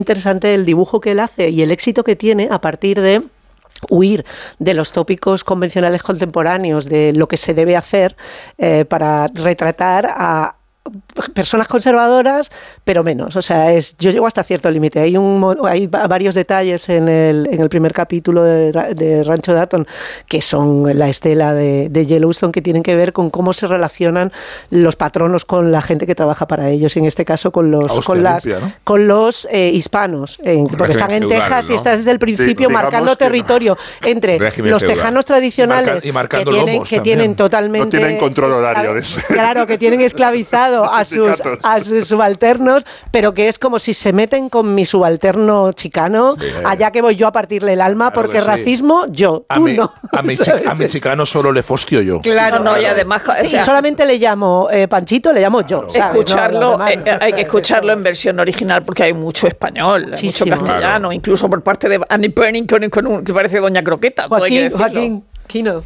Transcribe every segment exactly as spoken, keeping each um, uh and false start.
interesante el dibujo que él hace y el éxito que tiene a partir de huir de los tópicos convencionales contemporáneos de lo que se debe hacer eh, para retratar a personas conservadoras, pero menos. O sea, es yo llego hasta cierto límite. Hay un hay varios detalles en el, en el primer capítulo de, de Rancho Dayton que son la estela de, de Yellowstone, que tienen que ver con cómo se relacionan los patronos con la gente que trabaja para ellos, y en este caso con los Hostia, con las limpia, ¿no? con los eh, hispanos, eh, porque están en feudal, Texas, ¿no? y estás desde el principio Sí, marcando territorio no. entre Régimen los feudal. tejanos tradicionales Y marca- y que marcando tienen lomos que también. tienen totalmente No tienen control horario de ese. claro, que tienen esclavizado a sus, Sindicatos. a sus subalternos, pero que es como si se meten con mi subalterno chicano, Sí. allá que voy yo a partirle el alma, Claro porque que sí. racismo, yo, A tú mi, no. a mi, ¿Sabes? chica- a mi chicano solo le fostio yo. Claro, No, no, y además, o Sí, sea, y solamente le llamo eh, Panchito, le llamo yo. ¿sabes? No, escucharlo, los demás no. eh, hay que escucharlo en versión original porque hay mucho español, hay mucho Muchísimo. castellano, Claro. incluso por parte de Annie Perning, con, con un, que parece Doña Croqueta. todo hay que Joaquín, decirlo. Joaquín, Quino.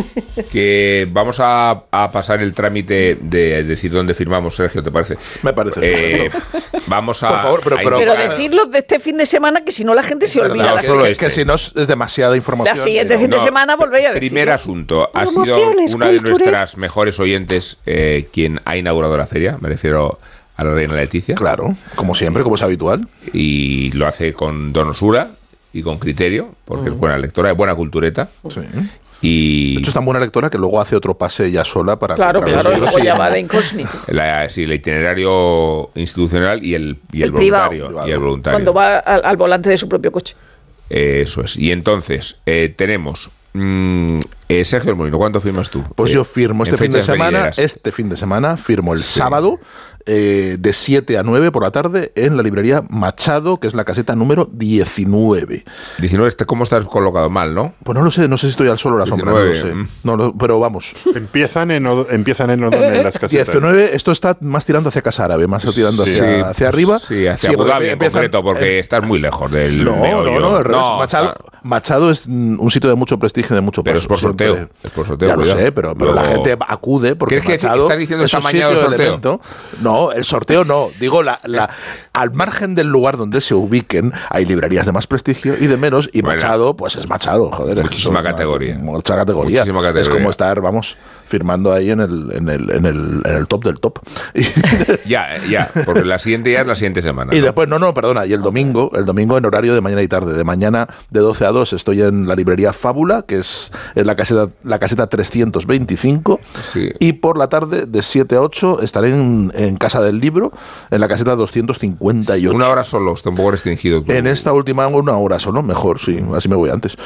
Que vamos a, a pasar el trámite de decir dónde firmamos, Sergio, ¿te parece? Me parece Eh, estupendo. vamos a... Por favor, pero- a pero- Pero indicar- decirlo de este fin de semana, que si no la gente se olvida. No, la, solo siguiente- este. Que si no es, es demasiada información. la siguiente y no- fin de No, semana volvéis a decirlo. Primer asunto. Ha sido Promociones, una de culturas. nuestras mejores oyentes eh, quien ha inaugurado la feria. Me refiero a la reina Leticia. Claro, como siempre, como es habitual. Y lo hace con donosura y con criterio, porque es buena lectora, es buena cultureta. Sí. Y De hecho, es tan buena lectora que luego hace otro pase ella sola para... Claro, para claro, y conseguirlo. luego Sí. ya va de incógnito. la, sí, el itinerario institucional y el, y el, El privado. voluntario. Y el voluntario. Cuando va al, al volante de su propio coche. Eh, Eso es. Y entonces, eh, tenemos... mm, eh, Sergio Molino, ¿cuánto firmas tú? Pues Eh, yo firmo este en fin de fechas semana, venideras. este fin de semana, firmo el Sí. sábado eh, de siete a nueve por la tarde en la librería Machado, que es la caseta número diecinueve. diecinueve, este- ¿cómo estás colocado? Mal, ¿no? Pues no lo sé, no sé si estoy al sol o a la sombra, no lo sé. diecinueve, No, no, pero vamos. Empiezan en, Odo- empiezan en Odón, en las casetas. diecinueve, esto está más tirando hacia Casa Árabe, más tirando Sí. hacia, hacia arriba. Sí, hacia Sí, Abu porque Dhabi en empiezan- concreto, porque eh, estás muy lejos del No, meollo. no, no, al revés. No, Machado, está- Machado es mm, un sitio de mucho prestigio, de mucho Pero paso. es por siempre. sorteo, es por sorteo, Ya lo cuidado. sé, pero, pero la Luego- gente acude porque ¿Crees que Machado estás diciendo es esta un mañana sitio el de sorteo? elemento. No, el sorteo no. Digo, la, la, al margen del lugar donde se ubiquen, hay librerías de más prestigio y de menos, y Bueno. Machado, pues es Machado, joder. es Muchísima una- categoría. Mucha categoría. Muchísima categoría. Es como estar, vamos, firmando ahí en el, en el, en el, en el top del top. Y, Ya, ya, porque la siguiente ya es la siguiente semana. y ¿no? después, no, no, perdona, y el domingo, el domingo en horario de mañana y tarde. De mañana de doce a dos estoy en la librería Fábula, que es en la caseta, la caseta trescientos veinticinco. Sí. Y por la tarde, de siete a ocho, estaré en, en Casa del Libro, en la caseta doscientos cincuenta y ocho. Una hora solo, está un poco restringido. tú. En esta última una hora solo, mejor, sí, así me voy antes.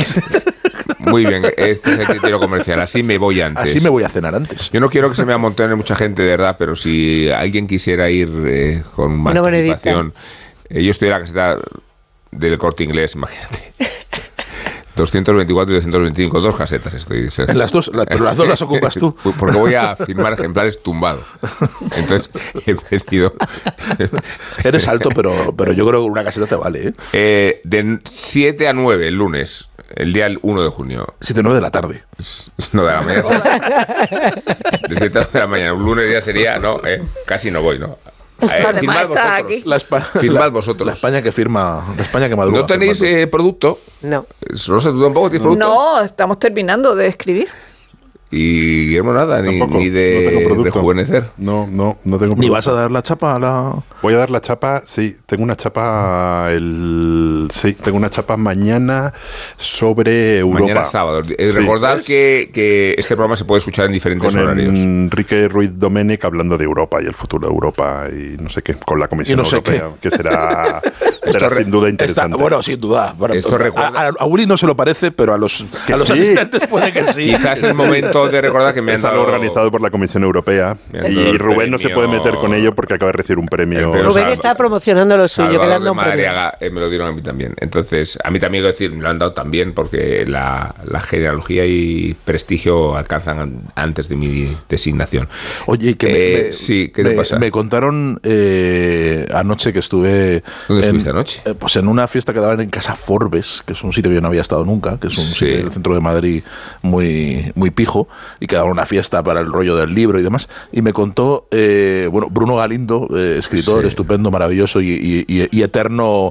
Muy bien, este es el criterio comercial. Así me voy antes. Así me voy a cenar antes. Yo no quiero que se me amontone mucha gente, de verdad, pero si alguien quisiera ir eh, con más Una monedita. anticipación, eh, yo estoy en la caseta del Corte Inglés, imagínate. doscientos veinticuatro y doscientos veinticinco, dos casetas estoy. En las dos, la- pero las dos las ocupas tú. Porque voy a firmar ejemplares tumbados. Entonces he pedido Eres alto, pero, pero yo creo que una caseta te vale, ¿eh? eh, de siete a nueve el lunes, el día uno de junio. siete a nueve de la tarde. No, de la mañana. De siete a nueve de la mañana. Un lunes ya sería, no, eh, casi no voy, ¿no? Eh, Además firmad está vosotros. aquí. La, Espa- Firmad la- vosotros. La España que firma, la España que madruga. ¿No tenéis firmando. eh, producto? No. Rosa, ¿tú tampoco tienes producto? No, estamos terminando de escribir. Y Guillermo nada, ni, Tampoco, ni no de tengo producto. rejuvenecer. No, no, no tengo Ni producto. vas a dar la chapa a la... Voy a dar la chapa, sí, tengo una chapa el sí, tengo una chapa mañana sobre Europa. Mañana sábado. Eh, Sí. Recordar que, que este programa se puede escuchar en diferentes Con horarios. Enrique Ruiz Domènech hablando de Europa y el futuro de Europa y no sé qué, con la Comisión Y no sé Europea, que será, será re- sin duda Está- interesante. bueno, sin duda. Bueno, Esto a, recuerda- a, a Uri no se lo parece, pero a los, Que a los sí. asistentes puede que sí. Quizás es el momento de recordar que me han es algo dado... organizado por la Comisión Europea Me han dado y el Rubén no se premio- puede meter con ello porque acaba de recibir un premio. El premio Rubén Salva- está promocionando lo suyo, que le han Salvador dado un de premio. Madariaga, eh, me lo dieron a mí también. Entonces, a mí también, quiero decir, me lo han dado también porque la, la genealogía y prestigio alcanzan an- antes de mi designación. Oye, y que me, Eh, me- sí, ¿qué te me- pasa? me contaron eh, anoche que estuve... ¿Dónde en- estuviste anoche? eh, pues en una fiesta que daban en Casa Forbes, que es un sitio que yo no había estado nunca, que es un Sí. sitio del centro de Madrid muy, muy pijo. y que daban una fiesta para el rollo del libro y demás, y me contó, eh, bueno, Bruno Galindo, eh, escritor Sí. estupendo, maravilloso y, y, y, y eterno